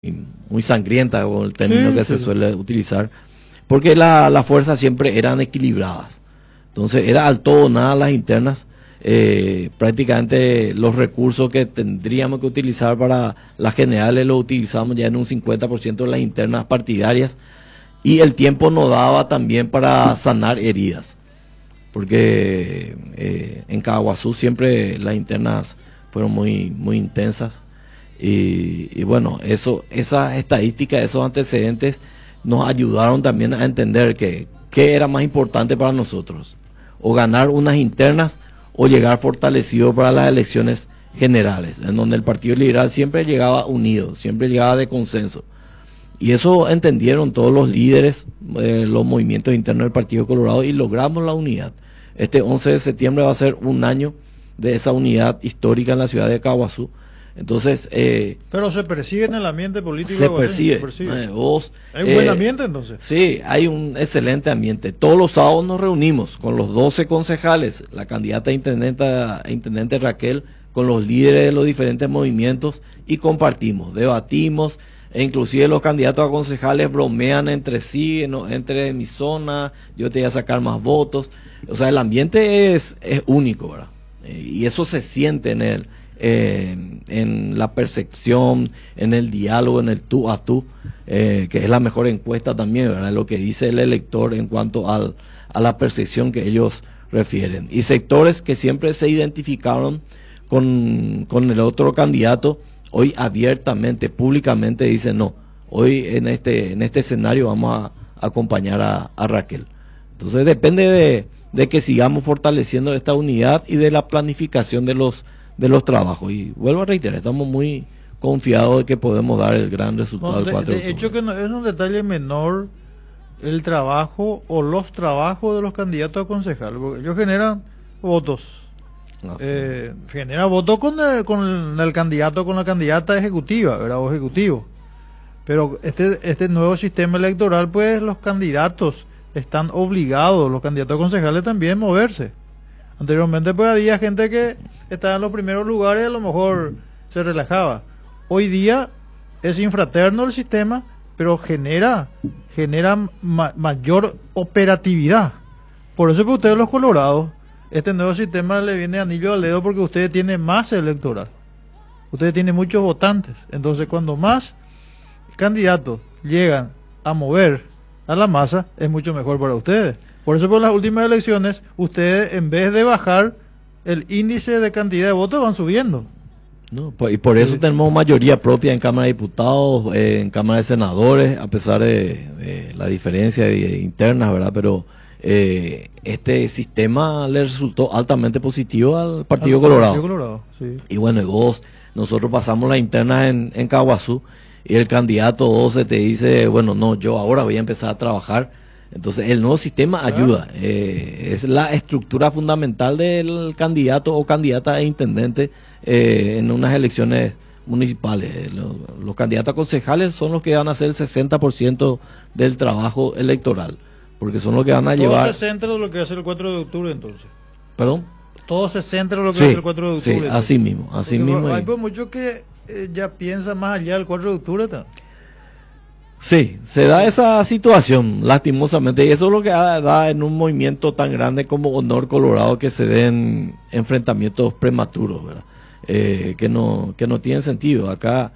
muy sangrienta, o el término Sí, que se sí. suele utilizar, porque las fuerzas siempre eran equilibradas. Entonces era al todo o nada las internas. Prácticamente los recursos que tendríamos que utilizar para las generales los utilizamos ya en un 50% de las internas partidarias, y el tiempo no daba también para sanar heridas, porque en Caguazú siempre las internas fueron muy intensas. Y bueno, esas estadísticas, esos antecedentes nos ayudaron también a entender que qué era más importante para nosotros: o ganar unas internas o llegar fortalecido para las elecciones generales, en donde el Partido Liberal siempre llegaba unido, siempre llegaba de consenso. Y eso entendieron todos los líderes, los movimientos internos del Partido Colorado, y logramos la unidad. Este 11 de septiembre va a ser un año de esa unidad histórica en la ciudad de Caguazú. Entonces, Pero se percibe en el ambiente político se algo así, percibe. se percibe. Vos, Hay un buen ambiente entonces. sí, hay un excelente ambiente. Todos los sábados nos reunimos con los 12 concejales, la candidata a intendente Raquel, con los líderes de los diferentes movimientos, y compartimos, debatimos, e inclusive los candidatos a concejales bromean entre sí: no, entre mi zona, yo te voy a sacar más votos. O sea, el ambiente es único, ¿verdad? Y eso se siente en la percepción, en el diálogo, en el tú a tú, que es la mejor encuesta también, ¿verdad? Lo que dice el elector en cuanto a la percepción que ellos refieren. Y sectores que siempre se identificaron con el otro candidato, hoy abiertamente, públicamente dicen: no, hoy en este escenario vamos a acompañar a Raquel. Entonces depende de que sigamos fortaleciendo esta unidad y de la planificación de los trabajos. Y vuelvo a reiterar, estamos muy confiados de que podemos dar el gran resultado No, del 4 de de hecho octubre. que no es un detalle menor el trabajo o los trabajos de los candidatos a concejal, porque ellos generan votos. Así. Genera votos con el candidato, con la candidata ejecutiva, ¿verdad? O ejecutivo. Pero este nuevo sistema electoral, pues los candidatos están obligados, los candidatos a concejales también, a moverse. Anteriormente pues había gente que estaba en los primeros lugares y a lo mejor se relajaba. Hoy día es infraterno el sistema, pero genera mayor operatividad. Por eso que ustedes los colorados, este nuevo sistema le viene anillo al dedo, porque ustedes tienen masa electoral. Ustedes tienen muchos votantes. Entonces cuando más candidatos llegan a mover a la masa, es mucho mejor para ustedes. Por eso con las últimas elecciones, ustedes en vez de bajar el índice de cantidad de votos, van subiendo. ¿No? Y por eso Sí. tenemos mayoría propia en Cámara de Diputados, en Cámara de Senadores, a pesar de la diferencia interna, ¿verdad? Pero este sistema le resultó altamente positivo al Partido Colorado. Partido Colorado, sí. Y bueno, nosotros pasamos la interna en Caguazú, y el candidato 12 te dice: bueno, no, yo ahora voy a empezar a trabajar. Entonces el nuevo sistema ayuda, es la estructura fundamental del candidato o candidata a intendente en unas elecciones municipales. Los candidatos a concejales son los que van a hacer el 60% del trabajo electoral, porque son los que van a Todo llevar... se centra en lo que hace el 4 de octubre entonces. ¿Perdón? Todo se centra en lo que Sí, hace el 4 de octubre. sí, entonces. así mismo, así Porque mismo. hay pues muchos que ya piensan más allá del 4 de octubre. Sí, se da esa situación, lastimosamente, y eso es lo que da en un movimiento tan grande como Honor Colorado, que se den enfrentamientos prematuros, ¿verdad? Que no tienen sentido. Acá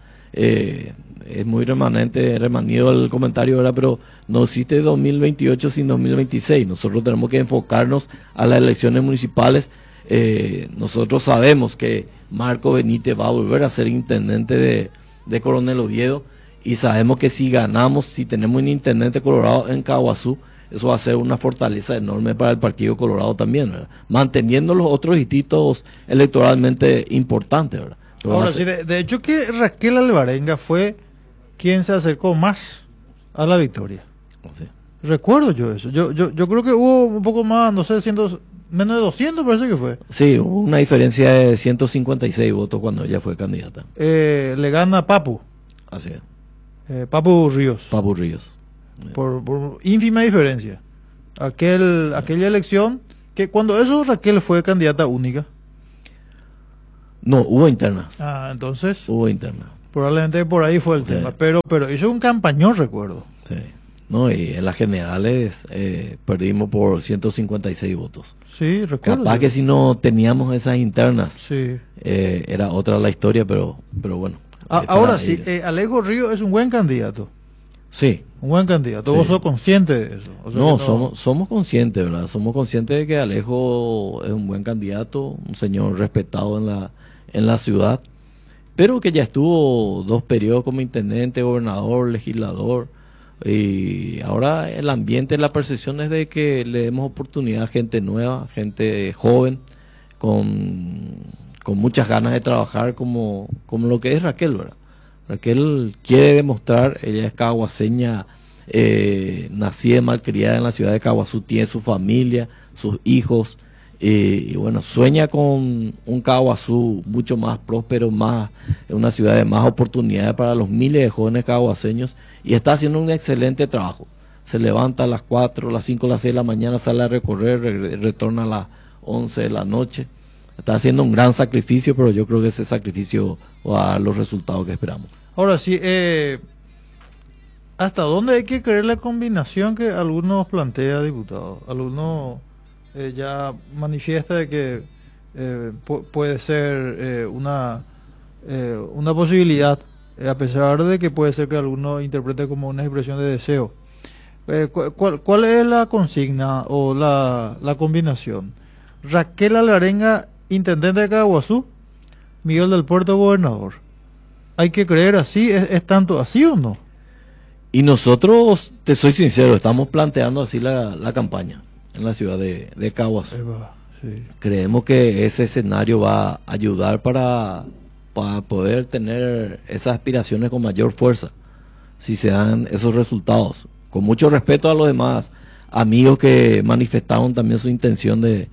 es muy remanido el comentario, ¿verdad? Pero no existe 2028 sin 2026. Nosotros tenemos que enfocarnos a las elecciones municipales. Nosotros sabemos que Marco Benítez va a volver a ser intendente de Coronel Oviedo, y sabemos que si ganamos, si tenemos un intendente colorado en Caguazú, eso va a ser una fortaleza enorme para el Partido Colorado también, ¿verdad? Manteniendo los otros distritos electoralmente importantes, ¿verdad? Pero Ahora sí, de hecho que Raquel Alvarenga fue quien se acercó más a la victoria. sí. Recuerdo yo eso. Yo creo que hubo un poco más, no sé, menos de 200 parece que fue. Sí, hubo una diferencia de 156 votos cuando ella fue candidata. Le gana Papu, Así es. Papu Ríos, Papu Ríos. por ínfima diferencia. Aquella elección, que cuando eso Raquel fue candidata única. No, hubo internas. Entonces, Hubo internas. Probablemente por ahí fue el tema, pero hizo un campañón, recuerdo. Sí. No, y en las generales perdimos por 156 votos. Sí, recuerdo. Capaz que si no teníamos esas internas, sí, era otra la historia, pero bueno. Ahora sí, Alejo Ríos es un buen candidato. Sí. Un buen candidato. Sí. ¿Vos sos consciente de eso? O sea No, no... somos conscientes, ¿verdad? Somos conscientes de que Alejo es un buen candidato, un señor respetado en la ciudad, pero que ya estuvo 2 periodos como intendente, gobernador, legislador, y ahora el ambiente, la percepción es de que le demos oportunidad a gente nueva, gente joven, con muchas ganas de trabajar como lo que es Raquel, ¿verdad? Raquel quiere demostrar, ella es caguaseña, nacida y malcriada en la ciudad de Caguazú, tiene su familia, sus hijos, y bueno, sueña con un Caguazú mucho más próspero, una ciudad de más oportunidades para los miles de jóvenes caguaseños, y está haciendo un excelente trabajo. Se levanta a las 4, las 5, las 6 de la mañana, sale a recorrer, retorna a las 11 de la noche. Está haciendo un gran sacrificio, pero yo creo que ese sacrificio va a dar los resultados que esperamos. Ahora sí, ¿hasta dónde hay que creer la combinación que algunos plantea, diputado? Algunos ya manifiesta de que puede ser una posibilidad, a pesar de que puede ser que algunos interprete como una expresión de deseo. ¿Cuál es la consigna o la combinación? Raquel Alvarenga, intendente de Caguazú, Miguel del Puerto, gobernador. ¿Hay que creer así? ¿Es tanto así o no? Y nosotros, te soy sincero, estamos planteando así la campaña en la ciudad de Caguazú. Sí. Creemos que ese escenario va a ayudar para poder tener esas aspiraciones con mayor fuerza, si se dan esos resultados. Con mucho respeto a los demás amigos que manifestaron también su intención de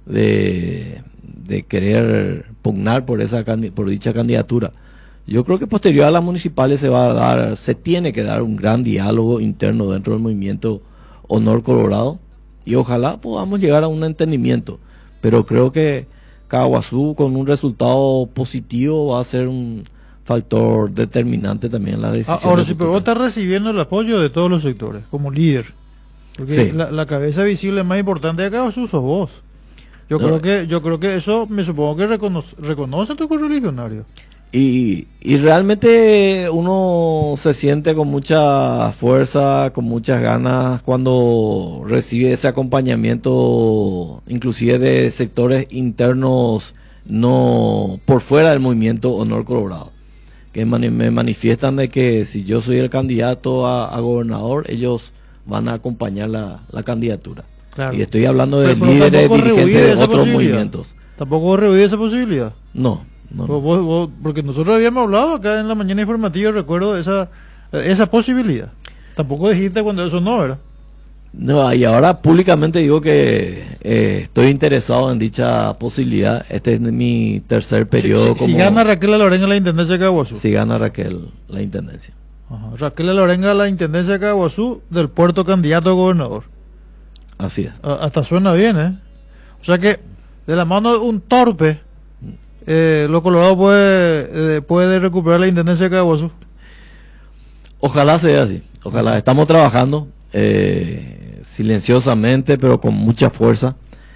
querer pugnar por dicha candidatura. Yo creo que posterior a las municipales se tiene que dar un gran diálogo interno dentro del movimiento Honor Colorado, y ojalá podamos llegar a un entendimiento, pero creo que Caguazú con un resultado positivo va a ser un factor determinante también en la decisión. Ahora sí, pero vos estás recibiendo el apoyo de todos los sectores como líder, porque sí. la cabeza visible más importante de Caguazú sos vos. Yo creo que eso me supongo que reconoce tu correligionario. Y realmente uno se siente con mucha fuerza, con muchas ganas cuando recibe ese acompañamiento, inclusive de sectores internos no por fuera del movimiento Honor Colorado, que me manifiestan de que si yo soy el candidato a gobernador, ellos van a acompañar la candidatura. Claro. Y estoy hablando de líderes, dirigentes de otros movimientos. ¿Tampoco rehuí esa posibilidad? No. Porque nosotros habíamos hablado acá en la mañana informativa, recuerdo esa posibilidad. Tampoco dijiste cuando eso no, ¿verdad? No, y ahora públicamente digo que estoy interesado en dicha posibilidad. Este es mi tercer periodo. Si gana Raquel Alvarenga la intendencia de Caguazú. Si gana Raquel la intendencia. Ajá. Raquel Alvarenga la intendencia de Caguazú, del Puerto, candidato a gobernador. Así es. Hasta suena bien, ¿eh? O sea que de la mano de un torpe, lo Colorado puede recuperar la intendencia de Caguazú. Ojalá sea así. Ojalá. Estamos trabajando silenciosamente, pero con mucha fuerza.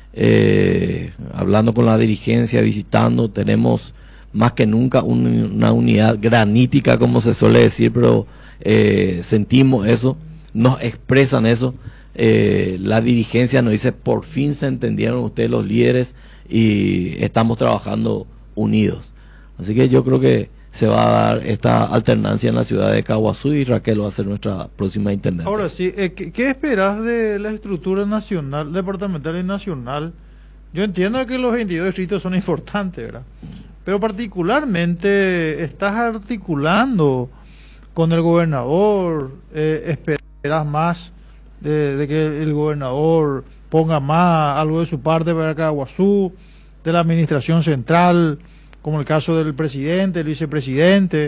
Hablando con la dirigencia, visitando. Tenemos más que nunca una unidad granítica, como se suele decir, pero sentimos eso, nos expresan eso. La dirigencia nos dice, por fin se entendieron ustedes los líderes y estamos trabajando unidos. Así que yo creo que se va a dar esta alternancia en la ciudad de Caguazú y Raquel va a ser nuestra próxima intendente. Ahora sí, ¿qué esperas de la estructura nacional, departamental y nacional? Yo entiendo que los 22 distritos son importantes, ¿verdad? Pero particularmente estás articulando con el gobernador, esperas más de que el gobernador ponga más algo de su parte para Caguazú, de la administración central, como el caso del presidente, el vicepresidente,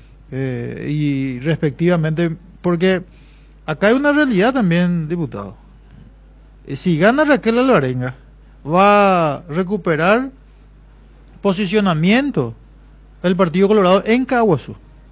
y respectivamente, porque acá hay una realidad también, diputado. Si gana Raquel Alvarenga, va a recuperar posicionamiento el Partido Colorado en Caguazú.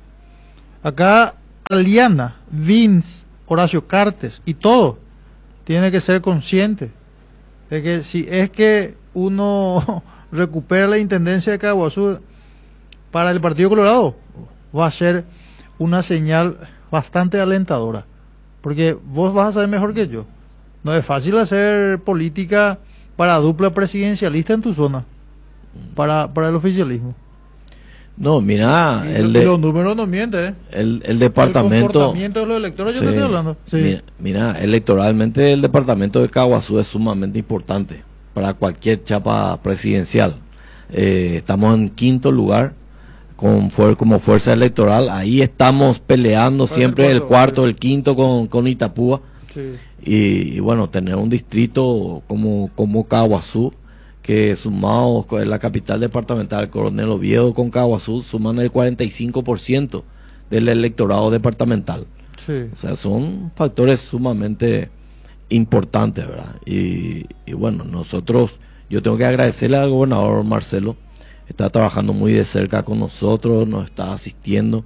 Acá Aliana, Vince, Horacio Cartes y todo tiene que ser consciente de que si es que uno recupera la intendencia de Caguazú para el Partido Colorado, va a ser una señal bastante alentadora, porque vos vas a saber mejor que yo. No es fácil hacer política para dupla presidencialista en tu zona, para el oficialismo. No, mira, los números no mienten, el departamento... El comportamiento de los electores, sí, yo te estoy hablando. Sí. Mira, electoralmente el departamento de Caguazú es sumamente importante para cualquier chapa presidencial. Estamos en quinto lugar como fuerza electoral. Ahí estamos peleando siempre el cuarto, el quinto con Itapúa. Sí. Y bueno, tener un distrito como Caguazú, que sumado con la capital departamental, Coronel Oviedo con Caguazú, suman el 45% del electorado departamental. Sí. O sea, son factores sumamente importantes, ¿verdad? Y bueno, yo tengo que agradecerle al gobernador Marcelo, está trabajando muy de cerca con nosotros, nos está asistiendo,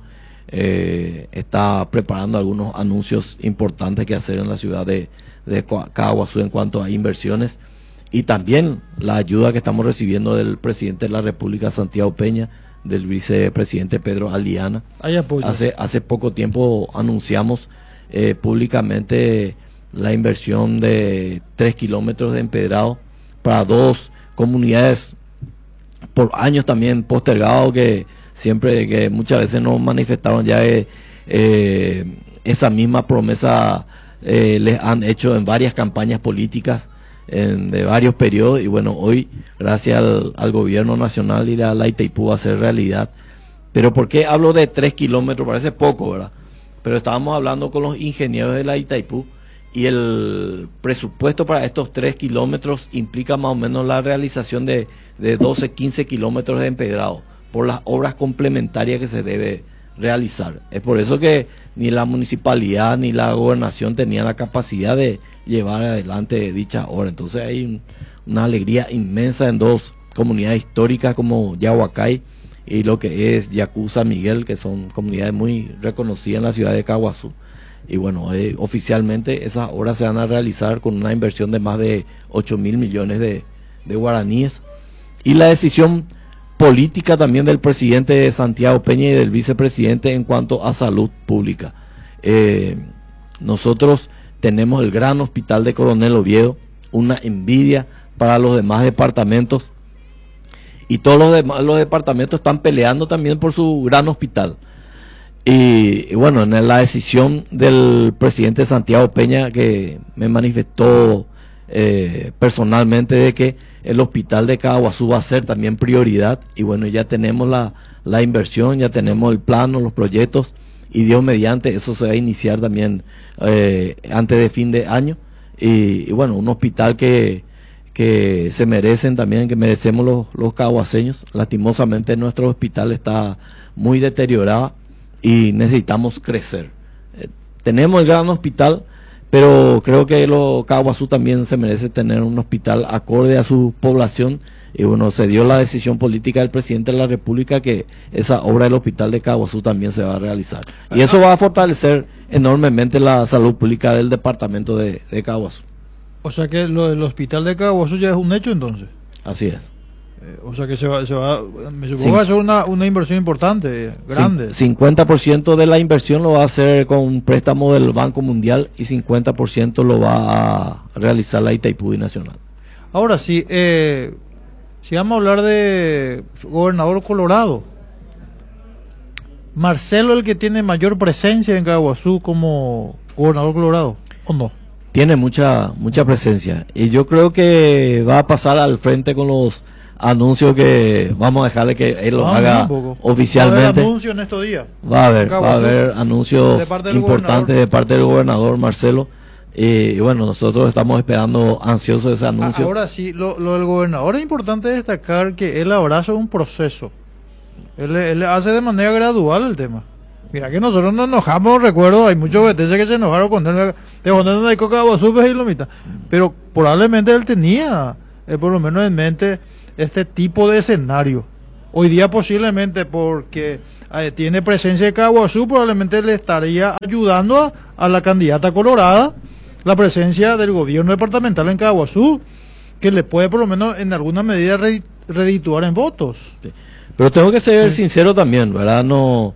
está preparando algunos anuncios importantes que hacer en la ciudad de Caguazú en cuanto a inversiones, y también la ayuda que estamos recibiendo del presidente de la República, Santiago Peña, del vicepresidente Pedro Aliana. Hay apoyo. Hace poco tiempo anunciamos públicamente la inversión de 3 kilómetros de empedrado para 2 comunidades por años también postergado, que muchas veces nos manifestaron ya esa misma promesa, les han hecho en varias campañas políticas de varios periodos, y bueno, hoy gracias al gobierno nacional ir a la Itaipú va a ser realidad. Pero ¿por qué hablo de 3 kilómetros? Parece poco, ¿verdad? Pero estábamos hablando con los ingenieros de la Itaipú y el presupuesto para estos 3 kilómetros implica más o menos la realización de 12, 15 kilómetros de empedrado por las obras complementarias que se debe realizar. Es por eso que ni la municipalidad ni la gobernación tenían la capacidad de llevar adelante dicha obra. Entonces hay una alegría inmensa en 2 comunidades históricas como Yahuacay y lo que es Yacú San Miguel, que son comunidades muy reconocidas en la ciudad de Caguazú. Y bueno, oficialmente esas obras se van a realizar con una inversión de más de 8.000 millones de guaraníes. Y la decisión política también del presidente Santiago Peña y del vicepresidente en cuanto a salud pública. Nosotros tenemos el gran hospital de Coronel Oviedo, una envidia para los demás departamentos, y todos los departamentos están peleando también por su gran hospital. Y bueno, en la decisión del presidente Santiago Peña, que me manifestó personalmente de que el hospital de Caguazú va a ser también prioridad, y bueno, ya tenemos la inversión, ya tenemos el plano, los proyectos, y Dios mediante eso se va a iniciar también antes de fin de año. Y bueno, un hospital que se merecen también, que merecemos los caguaseños. Lastimosamente nuestro hospital está muy deteriorado y necesitamos crecer. Tenemos el gran hospital, pero creo que Caguazú también se merece tener un hospital acorde a su población. Y bueno, se dio la decisión política del presidente de la República que esa obra del hospital de Caguazú también se va a realizar. Y eso va a fortalecer enormemente la salud pública del departamento de Caguazú. O sea que lo del hospital de Caguazú ya es un hecho entonces. Así es. O sea que me supongo que va a ser una inversión importante, grande. 50% de la inversión lo va a hacer con un préstamo del Banco Mundial y 50% lo va a realizar la Itaipú Nacional. Ahora sí, si vamos a hablar de gobernador Colorado, Marcelo el que tiene mayor presencia en Caguazú como gobernador Colorado, ¿o no? Tiene mucha presencia, y yo creo que va a pasar al frente con los anuncios que vamos a dejarle que él los haga oficialmente. Va a haber anuncios en estos días. Va a haber anuncios importantes de parte del gobernador Marcelo. Y bueno, nosotros estamos esperando ansiosos ese anuncio. Ahora sí, lo del gobernador es importante destacar que él abraza un proceso. Él hace de manera gradual el tema. Mira que nosotros nos enojamos, recuerdo, hay muchos veces que se enojaron con él, pero probablemente él tenía, por lo menos en mente, este tipo de escenario. Hoy día posiblemente porque tiene presencia de Caguazú, probablemente le estaría ayudando a la candidata colorada la presencia del gobierno departamental en Caguazú, que le puede por lo menos en alguna medida redituar en votos. Sí. Pero tengo que ser sincero también, ¿verdad? No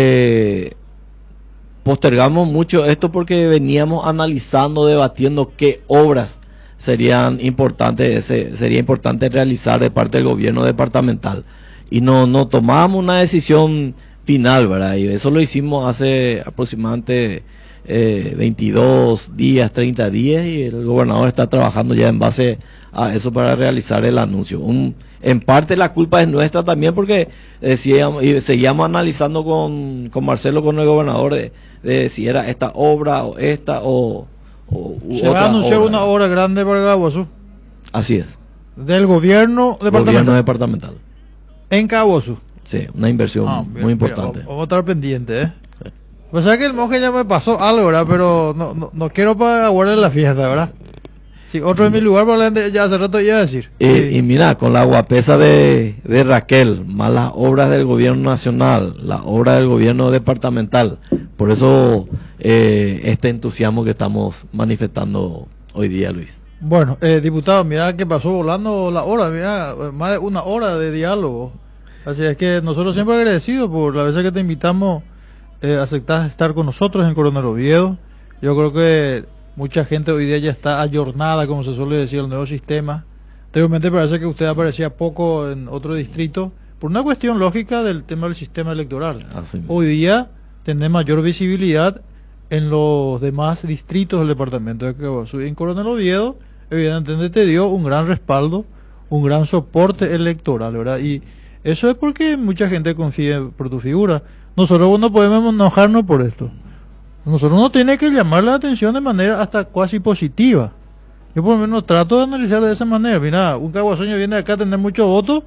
postergamos mucho esto porque veníamos analizando, debatiendo qué obras sería importante realizar de parte del gobierno departamental. Y no tomábamos una decisión final, ¿verdad? Y eso lo hicimos hace aproximadamente 22 días, 30 días, y el gobernador está trabajando ya en base a eso para realizar el anuncio. En parte la culpa es nuestra también porque seguíamos analizando con Marcelo, con el gobernador, de si era esta obra o esta o se va a anunciar una obra grande para Caguazú. Así es. Del gobierno departamental. En Caguazú. Sí, una inversión muy importante. Vamos a estar pendientes, ¿eh? Sí. O sea que el monje ya me pasó algo, ¿verdad? Pero no quiero para guardar la fiesta, ¿verdad? Sí, otro en mi lugar, probablemente ya hace rato iba a decir. Y mira, con la guapesa de Raquel, más las obras del gobierno nacional, la obra del gobierno departamental. Por eso este entusiasmo que estamos manifestando hoy día, Luis. Bueno, diputado, mira que pasó volando la hora, mira, más de una hora de diálogo. Así es que nosotros siempre agradecidos por la vez que te invitamos, aceptás estar con nosotros en Coronel Oviedo. Yo creo que mucha gente hoy día ya está ayornada, como se suele decir, el nuevo sistema. Anteriormente parece que usted aparecía poco en otro distrito, por una cuestión lógica del tema del sistema electoral. Hoy día tiene mayor visibilidad en los demás distritos del departamento de Caguazú. En Coronel Oviedo, evidentemente te dio un gran respaldo, un gran soporte electoral, ¿verdad? Y eso es porque mucha gente confía por tu figura. Nosotros no podemos enojarnos por esto. Nosotros no tiene que llamar la atención de manera hasta cuasi positiva. Yo por lo menos trato de analizar de esa manera. Mira, un caguaseño viene acá a tener muchos votos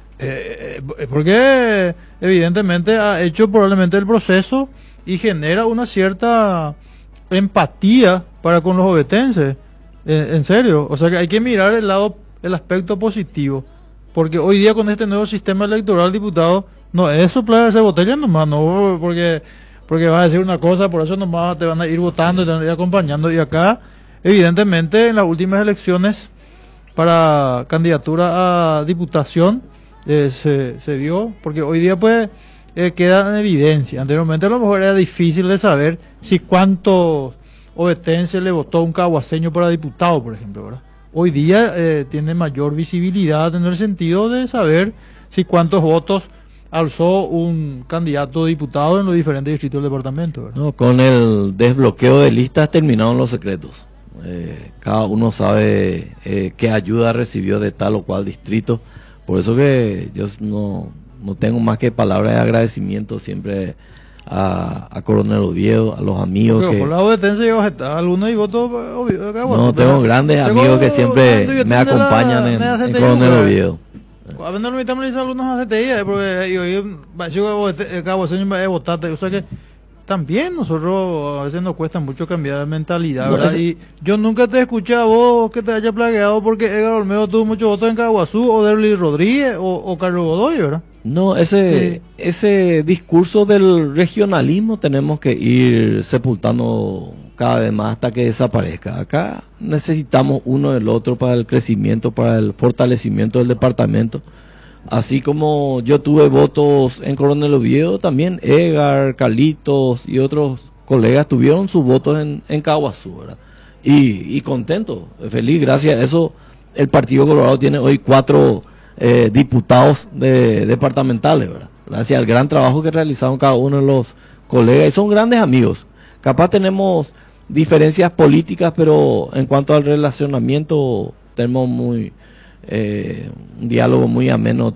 porque evidentemente ha hecho probablemente el proceso y genera una cierta empatía para con los ovetenses. En serio, o sea que hay que mirar el aspecto positivo. Porque hoy día con este nuevo sistema electoral, diputado, no es soplarse botella nomás, no, porque vas a decir una cosa, por eso nomás te van a ir votando y te van a ir acompañando. Y acá, evidentemente, en las últimas elecciones para candidatura a diputación, se dio, porque hoy día pues queda en evidencia. Anteriormente a lo mejor era difícil de saber si cuántos ovetenses le votó un caguaseño para diputado, por ejemplo, ¿verdad? Hoy día tiene mayor visibilidad en el sentido de saber si cuántos votos alzó un candidato a diputado en los diferentes distritos del departamento, ¿verdad? No, con el desbloqueo de listas terminaron los secretos. Cada uno sabe qué ayuda recibió de tal o cual distrito. Por eso que yo no tengo más que palabras de agradecimiento siempre a Coronel Oviedo, a los amigos que... Por la obetense yo algunos y votos... No, tengo grandes amigos que siempre me acompañan en Coronel Oviedo. A ver, no me estamos algunos ACTI, porque yo votaste, o sea que también nosotros a veces nos cuesta mucho cambiar de mentalidad, ¿verdad? Y yo nunca te escuché a vos que te haya plagueado porque Edgar Olmedo tuvo muchos votos en Caguazú, o Derly Rodríguez, o Carlos Godoy, ¿verdad? No, ese discurso del regionalismo tenemos que ir sepultando cada vez más hasta que desaparezca. Acá necesitamos uno del otro para el crecimiento, para el fortalecimiento del departamento. Así como yo tuve votos en Coronel Oviedo, también Edgar, Carlitos y otros colegas tuvieron sus votos en Caguazú, ¿verdad? Y contento, feliz, gracias a eso el Partido Colorado tiene hoy 4 diputados departamentales, ¿verdad? Gracias al gran trabajo que realizaron cada uno de los colegas, y son grandes amigos. Capaz tenemos diferencias políticas, pero en cuanto al relacionamiento tenemos un diálogo muy ameno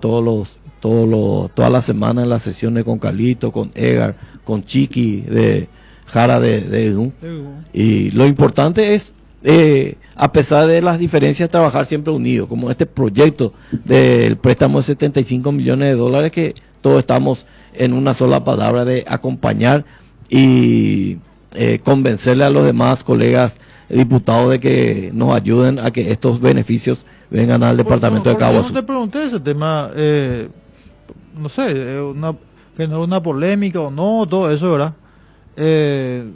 todas las semanas en las sesiones con Carlito, con Edgar, con Chiqui de Jara de Edu. Y lo importante es, a pesar de las diferencias, trabajar siempre unidos, como este proyecto del préstamo de 75 millones de dólares, que todos estamos en una sola palabra de acompañar y convencerle a los demás colegas diputados de que nos ayuden a que estos beneficios vengan al departamento de Caguazú. Yo no te pregunté ese tema, no sé, generó una polémica o no, todo eso, ¿verdad?